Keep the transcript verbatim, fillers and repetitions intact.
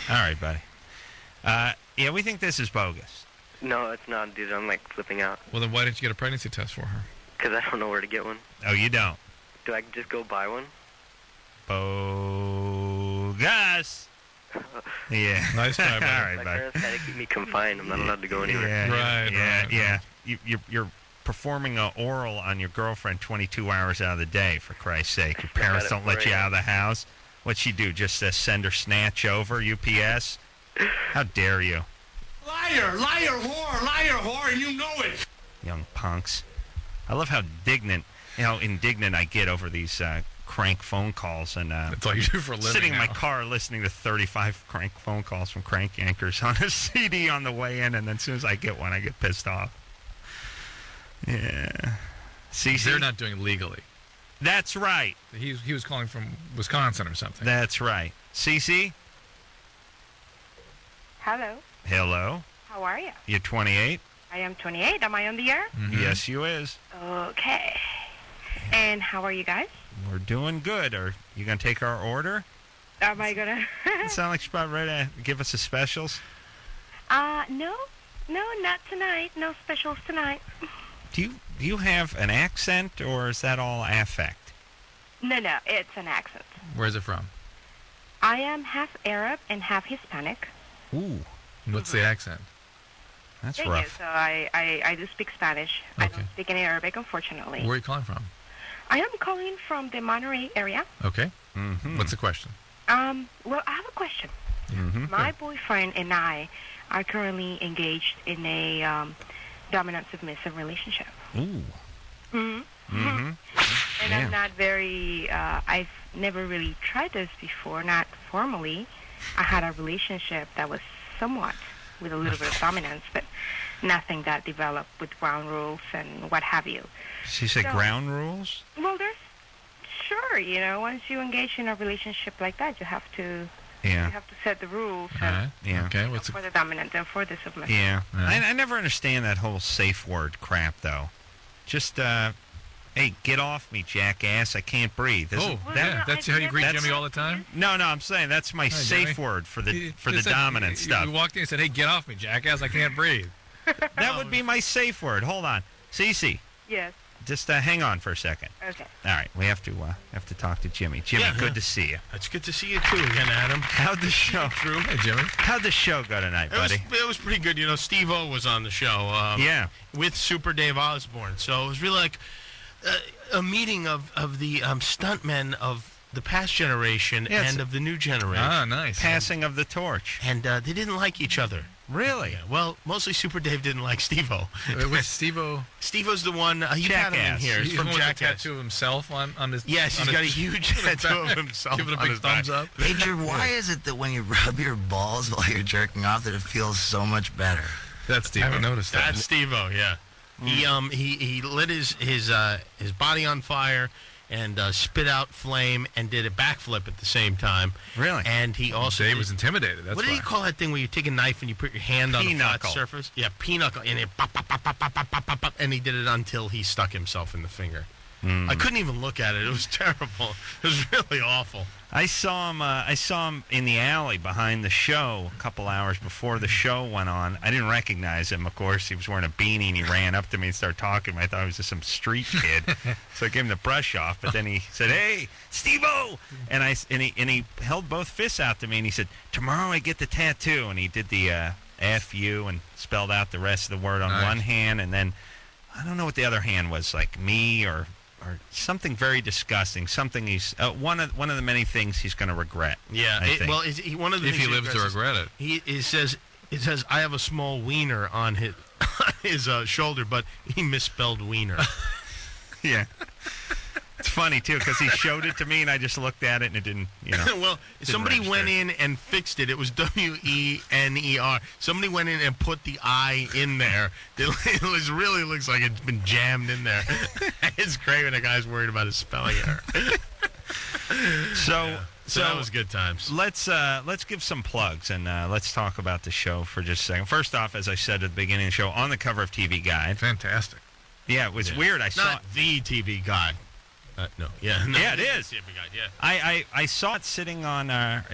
All right, buddy. Uh, yeah, we think this is bogus. No, it's not, dude. I'm like flipping out. Well, then why didn't you get a pregnancy test for her? Because I don't know where to get one. Oh, you don't? Do I just go buy one? Bogus. Yeah. Nice try, buddy. All right, My buddy. parents had to keep me confined. I'm not allowed to go anywhere. Yeah, Right, yeah, right, yeah. right. You, you're, you're performing an oral on your girlfriend twenty-two hours out of the day, for Christ's sake. Your parents Got it don't let for you you. out of the house. What'd she do? Just uh, send her snatch over, U P S? How dare you? Liar, liar, whore, liar, whore, and you know it. Young punks. I love how indignant, you know, indignant I get over these uh, crank phone calls. And uh, That's all you do for a living sitting in my now. car listening to thirty-five crank phone calls from crank anchors on a C D on the way in, and then as soon as I get one, I get pissed off. Yeah. See, They're not doing it legally. That's right. He, he was calling from Wisconsin or something. That's right. Cece? Hello. Hello. How are you? You're twenty-eight? I am twenty-eight. Am I on the air? Mhm. Yes, you is. Okay. And how are you guys? We're doing good. Are you going to take our order? Am I gonna? It sounds like you're about ready to give us the specials. uh, no, no, not tonight. No specials tonight. Do you do you have an accent, or is that all affect? No, no, it's an accent. Where's it from? I am half Arab and half Hispanic. Ooh, What's the accent? that's Thing is, rough. so I, I, I do speak Spanish. I Okay. don't speak any Arabic, unfortunately. Where are you calling from? I am calling from the Monterey area. Okay. Mm-hmm. What's the question? Um, well, I have a question. Mm-hmm. My boyfriend and I are currently engaged in a um, dominant-submissive relationship. Ooh. Mm-hmm. Mm-hmm. And Yeah. I'm not very, uh, I've never really tried this before, not formally. I had a relationship that was somewhat with a little bit of dominance, but nothing that developed with ground rules and what have you. She said So- ground rules? Well, there's, sure, you know, once you engage in a relationship like that, you have to, you Yeah. have to set the rules All and, right. Yeah. Okay. you know, What's for the, the dominant and for the submissive. Yeah. Yeah. I, I never understand that whole safe word crap, though. Just, uh, hey, get off me, jackass. I can't breathe. This- oh, Well, that- yeah. no, That's I how you greet that's- Jimmy all the time? No, no, I'm saying that's my Hi, safe Jimmy. word for the You for the just said- dominant you, stuff. You walked in and said, hey, get off me, jackass. I can't breathe. That would be my safe word. Hold on. Cece, Yes. just uh, hang on for a second. Okay. All right, we have to uh, have to talk to Jimmy. Jimmy, Yeah. good to see you. It's good to see you too again, Adam. How'd the show? True. Hey, Jimmy. How'd the show go tonight, It was, buddy? it was pretty good. You know, Steve-O was on the show. Um, Yeah. With Super Dave Osborne. So it was really like uh, a meeting of, of the um, stuntmen of the past generation Yeah, it's- and of the new generation. Ah, nice. Passing of the torch. And uh, they didn't like each other. Really? Yeah, well, mostly Super Dave didn't like Steve-O. Uh, Which Steve-O? Steve-O's the one, uh, you've had him in Jackass. here. He's He's from the one with the Jackass. tattoo of himself on, on his Yes, on he's got a his- huge on his tattoo of back. himself Giving a on big his back. thumbs up. Major, why is it that when you rub your balls while you're jerking off that it feels so much better? That's Steve. I haven't noticed that. That's Steve-O, yeah. He um he, he lit his his uh his body on fire and uh, spit out flame and did a backflip at the same time. Really? And he also Dave did- was intimidated. That's what did why. he call that thing where you take a knife and you put your hand on the flat Pinochle. surface? Yeah, pinochle, and it pop, pop, pop, pop, pop, pop, pop, pop, pop, and he did it until he stuck himself in the finger. I couldn't even look at it. It was terrible. It was really awful. I saw him. Uh, I saw him in the alley behind the show a couple hours before the show went on. I didn't recognize him. Of course, he was wearing a beanie and he ran up to me and started talking. I thought he was just some street kid, so I gave him the brush off. But then he said, "Hey, Steve-O," and I and he and he held both fists out to me and he said, "Tomorrow I get the tattoo." And he did the uh, F U and spelled out the rest of the word on Nice. one hand, and then I don't know what the other hand was, like me or. Or something very disgusting. Something he's uh, one of one of the many things he's going to regret. Yeah. I It, think. well, is he, one of the If he things lives to regrets is- regret it. He it says it says I have a small wiener on his his uh, shoulder, but he misspelled wiener. Yeah. It's funny, too, because he showed it to me, and I just looked at it, and it didn't, you know. Well, somebody register. went in and fixed it. It was W E N E R. Somebody went in and put the I in there. It, it was really looks like it's been jammed in there. It's great when a guy's worried about his spelling error. So, So, that was good times. let's uh, let's give some plugs, and uh, let's talk about the show for just a second. First off, as I said at the beginning of the show, on the cover of T V Guide. Fantastic. Yeah, it was Yeah. weird. I saw Not the T V guide. Uh, no, yeah, no, Yeah, it is. T V guide, yeah. I, I, I saw it sitting on uh,